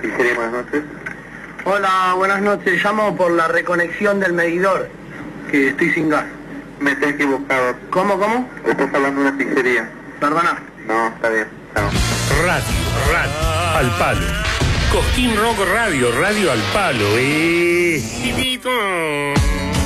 Pizzería, buenas noches. Hola, buenas noches. Llamo por la reconexión del medidor, que estoy sin gas. Me estoy equivocado. ¿Cómo? Estás hablando de una pizzería. Perdona. No, está bien. Chao. Radio al palo. Cosquín Rock Radio, radio al palo. Pipito.